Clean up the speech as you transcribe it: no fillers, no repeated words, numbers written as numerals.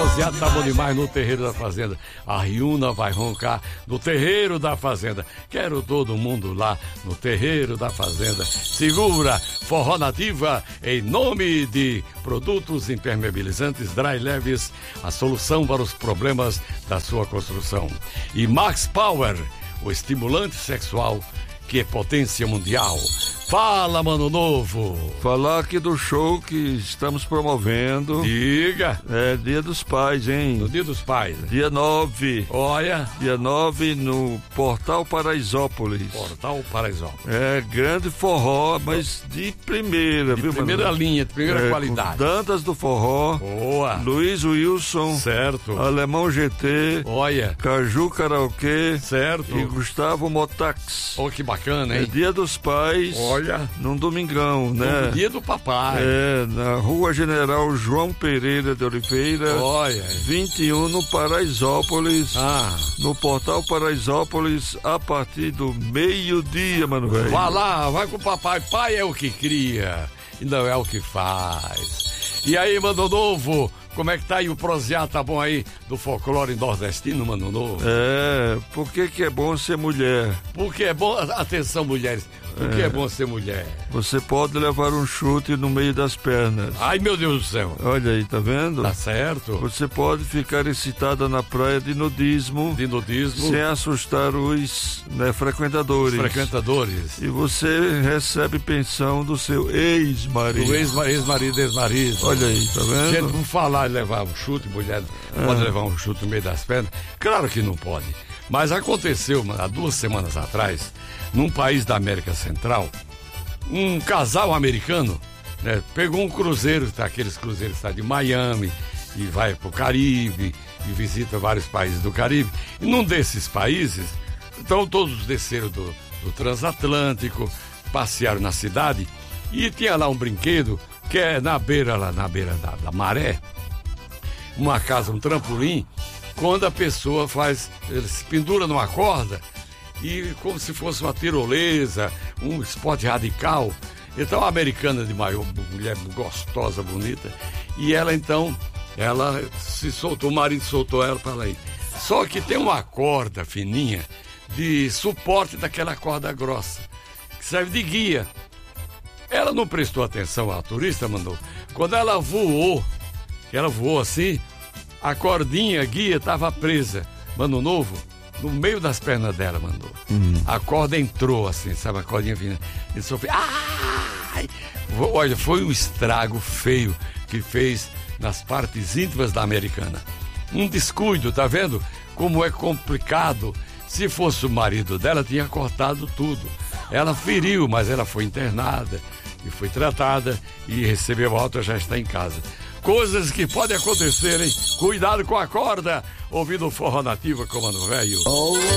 proseado tá bom demais no terreiro da fazenda. A Riuna vai roncar no terreiro da fazenda. Quero todo mundo lá no terreiro da fazenda. Segura, Forró Nativa, em nome de Produtos Impermeabilizantes Dry Leves, a solução para os problemas da sua construção. E Max Power, o estimulante sexual que é potência mundial. Fala, Mano Novo. Falar aqui do show que estamos promovendo. Diga. É Dia dos Pais, hein? No Dia dos Pais. Dia 9. Olha. Dia 9 no Portal Paraisópolis. Portal Paraisópolis. É grande forró, mas de primeira, de viu, primeira mano? linha, de primeira qualidade. Dantas do Forró. Boa. Luiz Wilson. Certo. Alemão GT. Olha. Caju Karaokê. Certo. E Gustavo Motax. Oh, que bacana, hein? É Dia dos Pais. Olha. Num domingão, né? No Dia do Papai. É, na Rua General João Pereira de Oliveira. Olha. 21 no Paraisópolis. No Portal Paraisópolis, a partir do meio-dia, mano, velho. Vai lá, vai com o papai. Pai é o que cria e não é o que faz. E aí, Mano Novo, como é que tá aí o proseado? Tá bom aí do folclore nordestino, Mano Novo? É, por que é bom ser mulher? Porque é bom, atenção, mulheres, porque é bom ser mulher. Você pode levar um chute no meio das pernas. Ai, meu Deus do céu. Olha aí, tá vendo? Tá certo. Você pode ficar excitada na praia de nudismo. De nudismo. Sem assustar os frequentadores. Os frequentadores. E você recebe pensão do seu ex-marido. Do ex-marido, ex-marido. Olha aí, tá vendo? Gente, vamos falar de levar um chute, mulher pode levar um chute no meio das pernas? Claro que não pode. Mas aconteceu, há 2 semanas atrás, num país da América Central, um casal americano, né, pegou um cruzeiro, aqueles cruzeiros que está de Miami, e vai para o Caribe, e visita vários países do Caribe. E num desses países, então todos desceram do transatlântico, passearam na cidade, e tinha lá um brinquedo, que é na beira da maré, uma casa, um trampolim, quando a pessoa ele se pendura numa corda e como se fosse uma tirolesa, um esporte radical. Então a americana de maior, mulher gostosa, bonita, e ela se soltou, o marido soltou ela para ir. Só que tem uma corda fininha de suporte daquela corda grossa, que serve de guia. Ela não prestou atenção, a turista mandou. Quando ela voou assim, a cordinha guia estava presa, Mano Novo, no meio das pernas dela, mandou. A corda entrou assim, sabe, a cordinha fina. Ele só fez... Ai! Olha, foi um estrago feio que fez nas partes íntimas da americana. Um descuido, tá vendo? Como é complicado. Se fosse o marido dela, tinha cortado tudo. Ela feriu, mas ela foi internada e foi tratada e recebeu alta, já está em casa. Coisas que podem acontecer, hein? Cuidado com a corda, ouvindo o Forró Nativa com o Mano Velho.